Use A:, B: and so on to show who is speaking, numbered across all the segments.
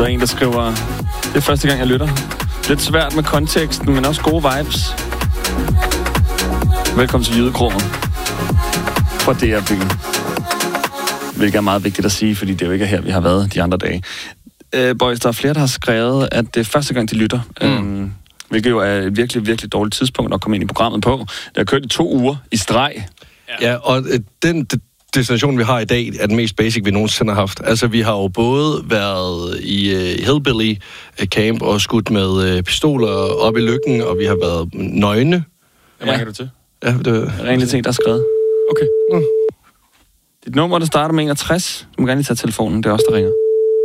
A: Der er en, der skriver, det er første gang, jeg lytter. Lidt svært med konteksten, men også gode vibes. Velkommen til Jydekrogen fra DR-byen. Hvilket er meget vigtigt at sige, fordi det er jo ikke her, vi har været de andre dage. Boys, der er flere, der har skrevet, at det er første gang, de lytter. Hvilket jo er et virkelig, virkelig dårligt tidspunkt at komme ind i programmet på. Det har kørt i 2 uger i streg.
B: Ja, og den destination, vi har i dag, er den mest basic, vi nogensinde har haft. Altså, vi har jo både været i Hillbilly Camp og skudt med pistoler op i lykken, og vi har været nøgne.
A: Hvad ringer du til?
B: Ja, det
A: er en ting, der er skrevet.
B: Okay.
A: Dit nummer, der starter med 61. Du må gerne lige tage telefonen. Det er os, der ringer.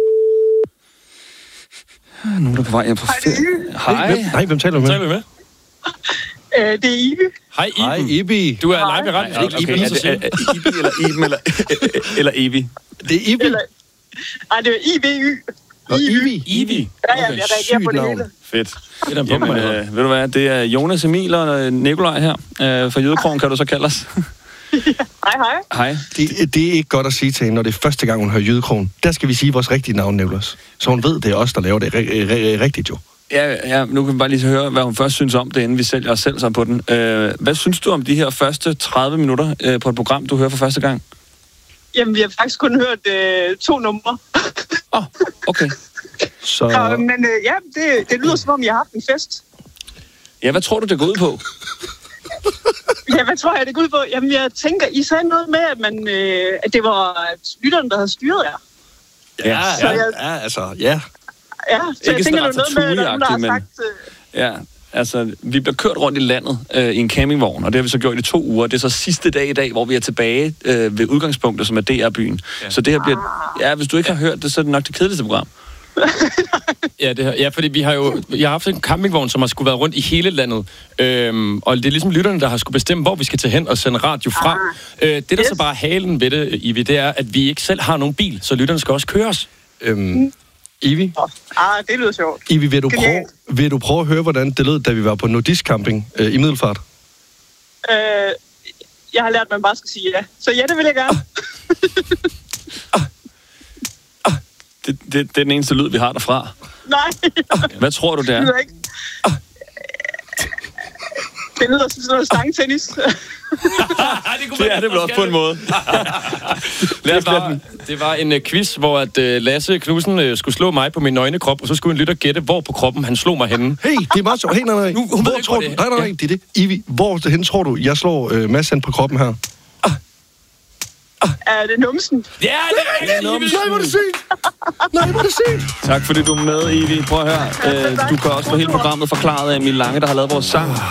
A: Nu er der på vej hjem på ferie. Hej.
B: Hvem taler du med?
C: Det er Ibi.
D: Hej, Ibi.
B: Hej, Ibi.
D: Du er live i radioen. Er det ikke Ibi, så
A: siger? Ibi eller Iben eller Ibi?
B: Det er Ibi.
C: Nej, det er IBY.
A: Ibi?
C: Ja, jeg reagerer på det hele.
A: Fedt. Jamen, ved du hvad, det er Jonas, Emil og Nikolaj her. Fra Jydekrogen kan du så kalde os.
C: Hej.
B: Det er ikke godt at sige til hende, når det er første gang, hun hører Jydekrogen. Der skal vi sige vores rigtige navn, Nicholas. Så hun ved, det er os, der laver det rigtigt jo.
A: Ja, nu kan vi bare lige høre, hvad hun først synes om det, inden vi sælger os selv så på den. Hvad synes du om de her første 30 minutter på et program, du hører for første gang?
C: Jamen, vi har faktisk kun hørt 2 numre.
A: Okay.
B: Så...
C: Men det lyder som om, I har haft en fest.
A: Ja, hvad tror du, det går ud på?
C: Ja, hvad tror jeg, det går ud på? Jamen, jeg tænker, I sagde noget med, at det var lytteren, der havde styret jer.
A: Ja,
B: ja.
C: Ja, så jeg tænker, det er noget med, at der har sagt...
A: Ja, altså, vi bliver kørt rundt i landet i en campingvogn, og det har vi så gjort i 2 uger. Det er så sidste dag i dag, hvor vi er tilbage ved udgangspunktet, som er DR-byen. Ja. Så det her bliver... Ja, hvis du ikke har hørt det, så er det nok det kedeligste program.
D: Ja, fordi vi har haft en campingvogn, som har skulle være rundt i hele landet. Og det er ligesom lytterne, der har skulle bestemme, hvor vi skal tage hen og sende radio fra. Det, der så bare halen ved det, Ivi, det er, at vi ikke selv har nogen bil, så lytterne skal også køres.
B: Ivi?
C: Det lyder sjovt.
B: Ivi, vil du prøve at høre, hvordan det lød, da vi var på nudist camping i Middelfart?
C: Jeg har lært, at man bare skal sige ja. Så ja, det vil jeg gerne.
A: Det er den eneste lyd, vi har derfra.
C: Nej.
A: Hvad tror du, det er?
C: Det lyder som sådan noget stangtennis.
A: Det er det vel også på en måde.
D: Det var en quiz, hvor at Lasse Knudsen skulle slå mig på min nøgne krop, og så skulle en lytter gætte, hvor på kroppen han slog mig henne.
B: Hey, det er meget sjovt. Hey, nej. Hvor tror du? Nej, det er det. Ivi, hvor hen tror du, jeg slår Mads hen på kroppen her?
C: Er det numsen?
D: Ja, det er
B: numsen. Nej, hvor er det sygt.
A: Tak fordi du er med, Ivi. Prøv at høre. Du kan også få hele programmet forklaret af Emil Lange, der har lavet vores sang.